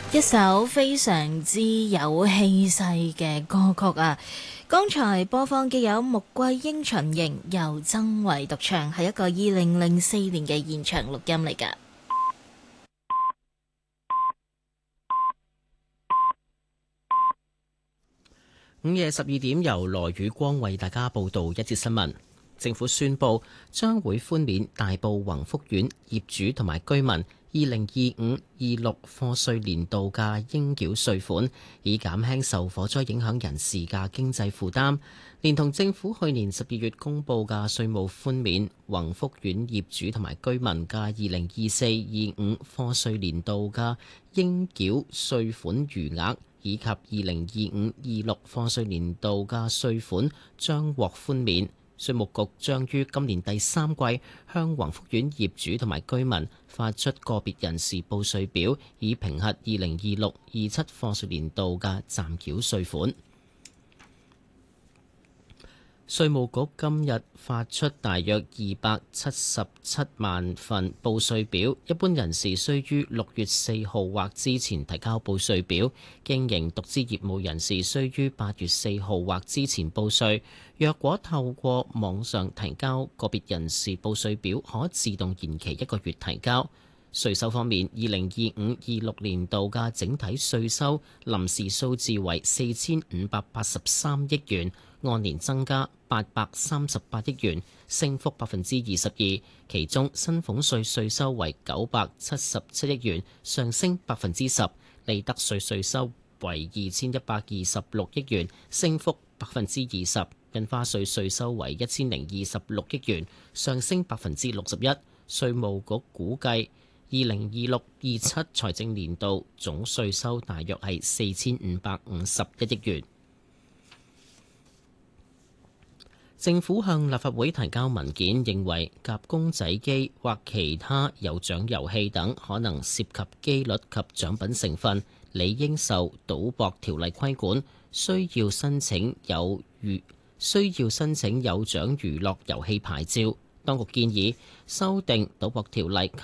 一首非常之有氣勢嘅歌曲啊！剛才播放嘅有穆桂英《巡營》，由曾偉獨唱，係一個2004年嘅現場錄音嚟㗎。 午夜12點，由羅宇光為大家報道一節新聞。政府宣布將會寬免大埔宏福苑業主同埋居民2025-26課稅年度嘅應繳稅款，以減輕受火災影響人士嘅經濟負擔。連同政府去年12月公布嘅稅務寬免，宏福苑業主同埋居民嘅2024-25課稅年度嘅應繳稅款餘額，以及2025-26課稅年度嘅稅款將獲寬免。稅務局將於今年第3季向宏福苑業主同埋居民發出個別人士報稅表，以評核2026-27課稅年度嘅暫繳稅款。稅務局今日發出大約277萬份報稅表，一般人士需於6月4號或之前提交報稅表，經營獨資業務人士需於8月4號或之前報稅。若果透過網上提交個別人士報稅表，可自動延期1個月提交。稅收方面，2025-26年度嘅整體稅收臨時數字為4583億元，按年增加838億元，升幅22%。其中薪俸稅稅收為977億元，上升10%；利得稅稅收為2126億元，升幅20%；印花稅稅收為1026億元，上升61%。稅務局估計2026-27財政年度總稅收大約係4551億元。政府向立法會提交文件，認為夾公仔機或其他有獎遊戲等可能涉及機率及獎品成分，理應受賭博條例規管，需要申請有獎娛樂遊戲牌照。當局建議修訂賭博條例。